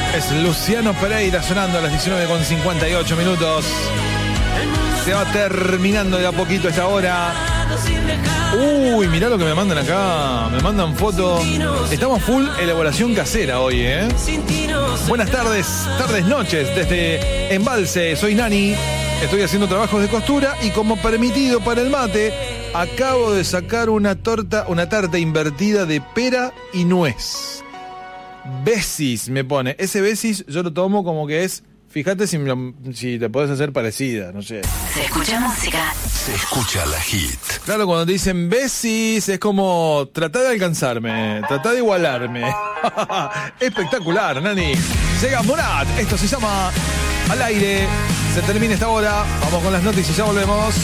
Es Luciano Pereira sonando a las 19:58 minutos. Se va terminando de a poquito esta hora. Uy, mirá lo que me mandan acá. Me mandan foto. Estamos full elaboración casera hoy, ¿eh? Buenas tardes, noches desde Embalse. Soy Nani. Estoy haciendo trabajos de costura y como permitido para el mate, acabo de sacar una tarta invertida de pera y nuez. Besis me pone. Ese besis yo lo tomo como que es... Fíjate si te podés hacer parecida, no sé. Se escucha música. Se escucha la hit. Claro, cuando te dicen besis es como tratá de alcanzarme, tratá de igualarme. Espectacular, Nani. Llega Morat, esto se llama Al Aire. Se termina esta hora. Vamos con las noticias, ya volvemos.